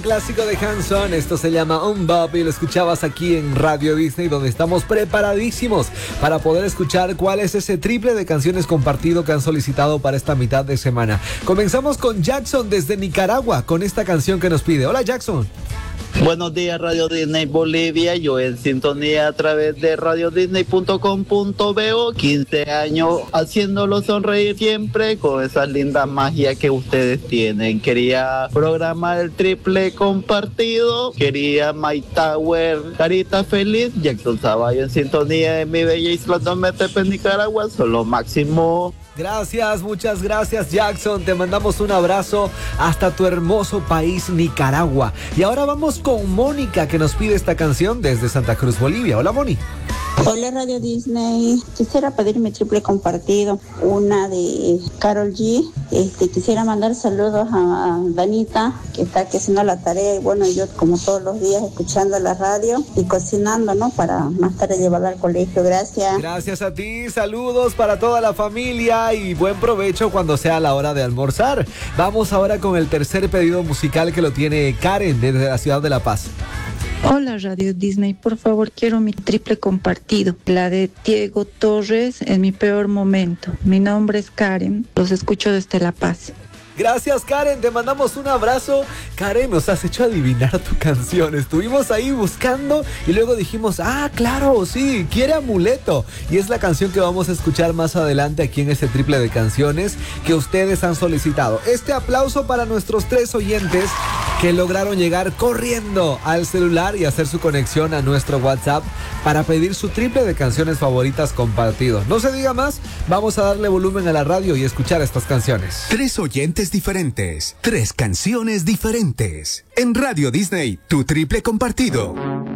clásico de Hanson. Esto se llama Bop y lo escuchabas aquí en Radio Disney, donde estamos preparadísimos para poder escuchar cuál es ese triple de canciones compartido que han solicitado para esta mitad de semana. Comenzamos con Jackson desde Nicaragua con esta canción que nos pide. Hola, Jackson. Buenos días, Radio Disney Bolivia. Yo en sintonía a través de radiodisney.com.bo. 15 años haciéndolo sonreír siempre con esa linda magia que ustedes tienen. Quería programar el triple compartido. Quería My Tower, Carita Feliz. Jackson Zavallo en sintonía de mi bella isla Dometepe, Nicaragua. Son lo máximo. Gracias, muchas gracias, Jackson. Te mandamos un abrazo hasta tu hermoso país, Nicaragua. Y ahora vamos con Mónica, que nos pide esta canción desde Santa Cruz, Bolivia. Hola, Moni. Hola, Radio Disney. Quisiera pedir mi triple compartido, una de Karol G. Quisiera mandar saludos a Danita, que está haciendo la tarea, y bueno, yo como todos los días escuchando la radio y cocinando, ¿no? Para más tarde llevarla al colegio. Gracias. Gracias a ti, saludos para toda la familia y buen provecho cuando sea la hora de almorzar. Vamos ahora con el tercer pedido musical que lo tiene Karen desde la ciudad de La Paz. Hola, Radio Disney, por favor, quiero mi triple compartido, la de Diego Torres en mi peor momento. Mi nombre es Karen, los escucho desde La Paz. Gracias, Karen, te mandamos un abrazo. Karen, nos has hecho adivinar tu canción. Estuvimos ahí buscando y luego dijimos, claro, sí, quiere Amuleto. Y es la canción que vamos a escuchar más adelante aquí en este triple de canciones que ustedes han solicitado. Este aplauso para nuestros 3 oyentes que lograron llegar corriendo al celular y hacer su conexión a nuestro WhatsApp para pedir su triple de canciones favoritas compartido. No se diga más, vamos a darle volumen a la radio y escuchar estas canciones. 3 oyentes diferentes, 3 canciones diferentes. En Radio Disney, tu triple compartido.